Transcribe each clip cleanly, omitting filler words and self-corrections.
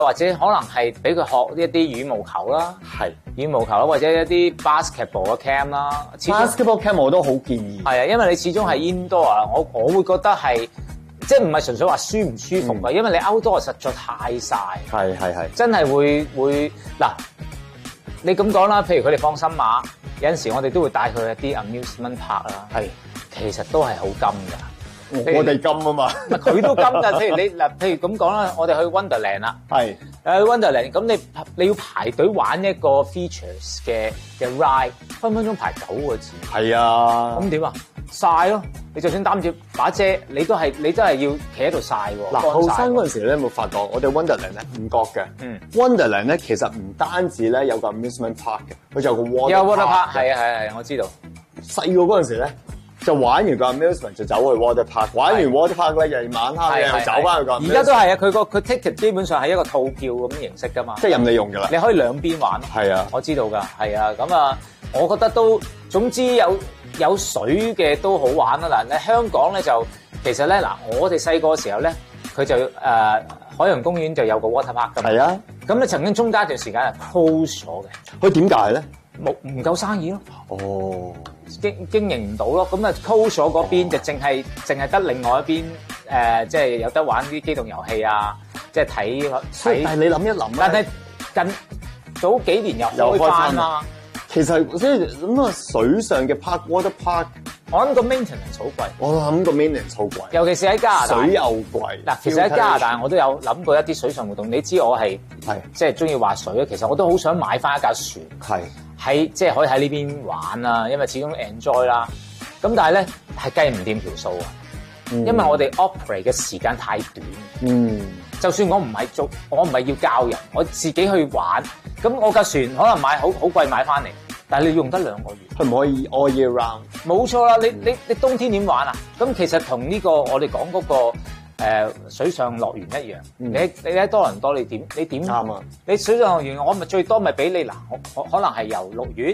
或者可能係俾佢學一啲羽毛球啦，羽毛球啦，或者一啲 basketball 嘅 camp 啦。 basketball camp 我都好建議。 係啊，因為你始終係 indoor 啊，我會覺得係即係唔係純粹話舒唔舒服啊，因為你 outdoor 實在太曬。係，真係會嗱，你咁講啦，譬如佢哋放心馬，有陣時我哋都會帶佢去一啲 amusement park 啦。其實都係好金㗎。 我哋金啊嘛， 佢都金㗎。譬如你嗱，譬如咁講啦，我哋去 Wonderland 啦，去 Wonderland，咁你要排隊玩一個 features 嘅 ride，分鐘排9個字。係啊，咁點啊？曬咯！你就算擔住把遮，你都係要企喺度曬喎。嗱， 後生嗰陣時咧，有冇發覺我哋 Wonderland 咧唔覺嘅？Wonderland 咧其實唔單止咧有個 amusement park 嘅，佢仲有個 water park。係啊，我知道。細個嗰陣時咧。就玩完個 amusement 就走去 water park， 玩完 water park 咧又晚黑又走翻去個。而家都係啊，佢 ticket 基本上係一個套票咁形式㗎嘛，即係任你用㗎啦。你可以兩邊玩。係啊，我知道㗎，係啊，咁啊，我覺得都總之有水嘅都好玩啦。嗱，你香港咧就其實咧嗱，我哋細個嘅時候咧，佢就海洋公園就有個 water park 㗎嘛。係啊，咁咧曾經中間一段時間係 close 咗嘅。佢點解咧？唔夠生意咯。哦。經營唔到咯，咁啊 close 咗嗰邊就淨係得另外一邊即係有得玩啲機動遊戲啊，即係睇。但係你諗一諗，但係近早幾年又開翻啦。其實即係咁啊，水上嘅 water park， 我諗個 maintenance 好貴。我諗個 maintenance 好貴，尤其是喺加拿大。水又貴。嗱，其實喺加拿大我都有諗過一啲水上活動。你知我係即係中意滑水咧，其實我都好想買翻一架船。即係可以喺呢邊玩啦，因為始終 enjoy 啦。咁但係咧係計唔掂條數啊，因為我哋 operate 嘅時間太短。就算我唔係要教人，我自己去玩，咁我架船可能買好貴買翻嚟，但係你用得2個月。佢唔可以 all year round。冇錯啦，你冬天點玩啊？咁其實同呢個我哋講嗰個。水上樂園一樣，你喺多倫多你點啱啊？你水上樂園我咪最多咪俾你嗱，我可能係由6月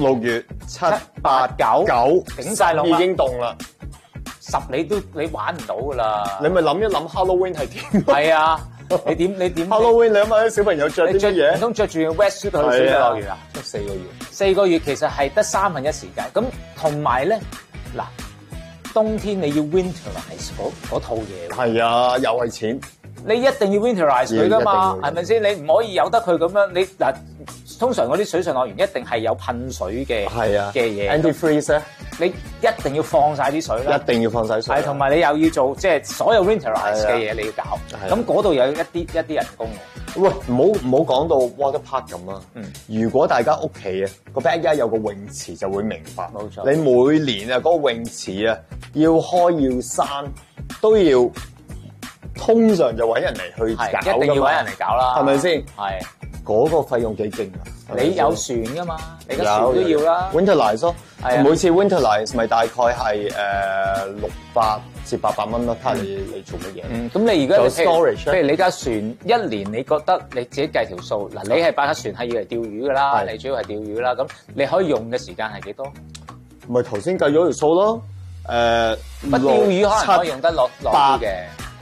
7、8、9頂晒籠已經凍啦，10你玩唔到噶啦。你咪諗一諗 Halloween 係點？係啊，你點 Halloween 你諗下啲小朋友着啲乜嘢？唔通着住 wetsuit 去水上樂園啊？4個月其實係得1/3時間，咁同埋咧嗱。冬天你要 winterize 嗰套嘢，係啊，又係錢。你一定要 winterize 佢噶嘛，係咪先？你唔可以由得佢咁樣。你嗱，通常嗰啲水上樂園一定係有噴水嘅嘢 ，anti-freeze 咧，你一定要放晒啲水啦，一定要放晒水。係，同埋你又要做即係所有 winterize 嘅嘢，你要搞。咁嗰度有一啲人工嘅。喂，唔好講到 water park 咁啦。如果大家屋企啊個 backyard 有個泳池，就會明白。冇錯。你每年啊嗰個泳池啊要開要閂都要，通常就揾人嚟去搞㗎嘛。一定要揾人嚟搞啦，係咪先？係。嗰個費用幾勁啊！你有船㗎嘛？你個船都要啦。Winterize 咯，每次 winterize 咪大概係600至800蚊咯，睇下你做乜嘢。咁你而家譬如你架船一年，你覺得你自己計條數嗱，你係擺架船係要嚟釣魚㗎啦，你主要係釣魚啦，咁你可以用嘅時間係幾多？咪頭先計咗條數咯。釣魚可能可以用得落啲嘅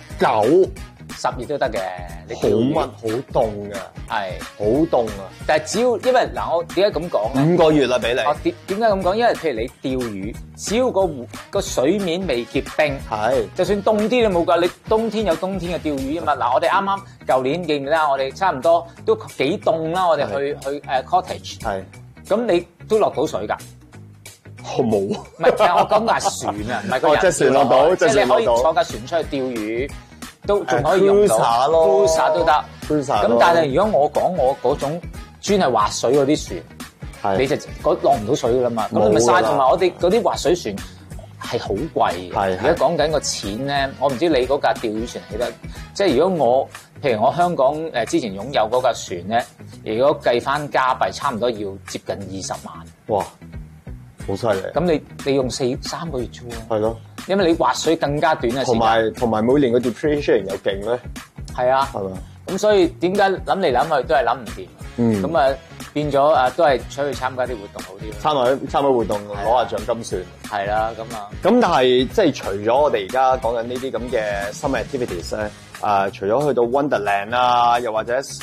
9、10月都得嘅。你好密好凍㗎，係好凍啊！但係只要因為嗱，我點解咁講咧？5個月啦，俾你。我點解咁講？因為譬如你釣魚，只要個水面未結冰，係就算凍啲你冇㗎。你冬天有冬天嘅釣魚啊嘛。嗱，我哋啱啱舊年記唔記得？我哋差唔多都幾凍啦。我哋去cottage，係咁你都落到水㗎。我冇。唔係，其實我講架船啊，唔係個人。隻船落到，即係你可以坐架船出去釣魚。都仲可以用到 cruiser 都得。咁但係如果我講我嗰種專係滑水嗰啲船，你就落唔到水噶啦嘛。咁你咪嘥。同埋我哋嗰啲滑水船係好貴嘅。而家講緊個錢咧，我唔知你嗰架釣魚船幾多。即係如果譬如我香港之前擁有嗰架船咧，如果計翻加幣，差唔多要接近20萬。哇！好犀利！咁你用3個月啫喎。係咯。因為你滑水更加短嘅時間，同埋每年個 depreciation 又勁咧。係啊。係嘛。咁所以點解諗嚟諗去都係諗唔掂？咁啊變咗都係出去參加啲活動好啲。參加活動攞下獎金算。係啦，咁啊。咁但係即係除咗我哋而家講緊呢啲咁嘅 summer activities 咧， 除咗去到 Wonderland 啊，又或者